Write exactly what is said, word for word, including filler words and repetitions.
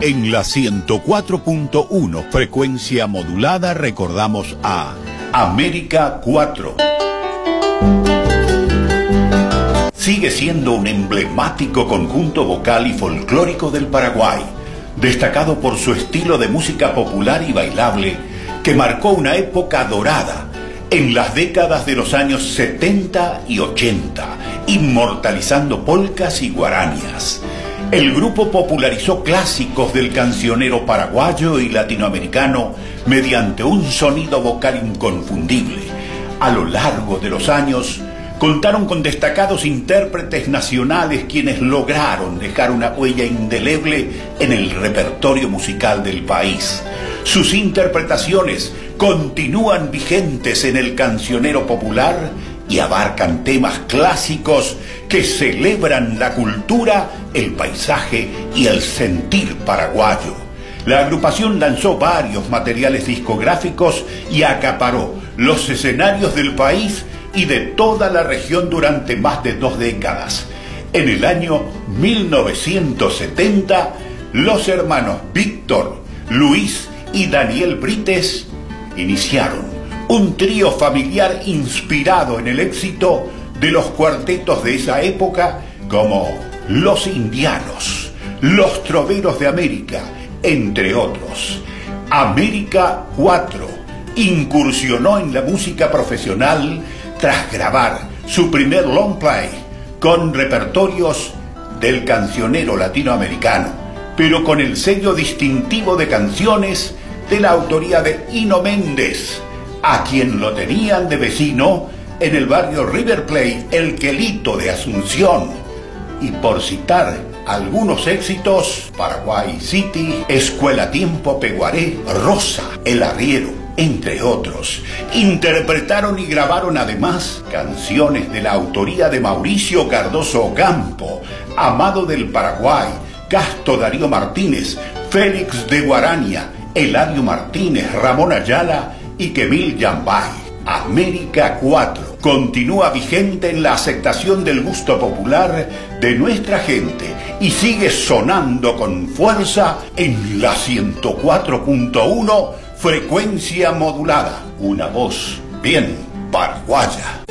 En la ciento cuatro punto uno frecuencia modulada recordamos a América cuatro. Sigue siendo un emblemático conjunto vocal y folclórico del Paraguay, destacado por su estilo de música popular y bailable que marcó una época dorada en las décadas de los años setenta y ochenta, inmortalizando polcas y guaranías. El grupo popularizó clásicos del cancionero paraguayo y latinoamericano mediante un sonido vocal inconfundible. A lo largo de los años, contaron con destacados intérpretes nacionales quienes lograron dejar una huella indeleble en el repertorio musical del país. Sus interpretaciones continúan vigentes en el cancionero popular y abarcan temas clásicos que celebran la cultura, el paisaje y el sentir paraguayo. La agrupación lanzó varios materiales discográficos y acaparó los escenarios del país y de toda la región durante más de dos décadas. En el año mil novecientos setenta, los hermanos Víctor, Luis y Daniel Brites iniciaron un trío familiar inspirado en el éxito de los cuartetos de esa época como Los Indianos, Los Troveros de América, entre otros. América cuatro incursionó en la música profesional tras grabar su primer long play con repertorios del cancionero latinoamericano, pero con el sello distintivo de canciones de la autoría de Hino Méndez, a quien lo tenían de vecino en el barrio River Plate, El Quelito de Asunción. Y por citar algunos éxitos, Paraguay City, Escuela Tiempo Peguaré, Rosa, El Arriero, entre otros. Interpretaron y grabaron además canciones de la autoría de Mauricio Cardoso Ocampo, Amado del Paraguay, Casto Darío Martínez, Félix de Guarania, Eladio Martínez, Ramón Ayala y Quemil Yambay. América cuatro continúa vigente en la aceptación del gusto popular de nuestra gente y sigue sonando con fuerza en la ciento cuatro punto uno frecuencia modulada. Una voz bien paraguaya.